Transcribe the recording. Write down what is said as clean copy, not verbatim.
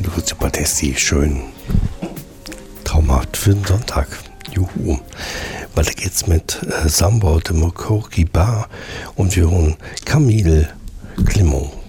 Super Testi, schön. Traumhaft für den Sonntag. Juhu. Weiter geht's mit Samba de Mokoki Bar und wir hören Camille Clément.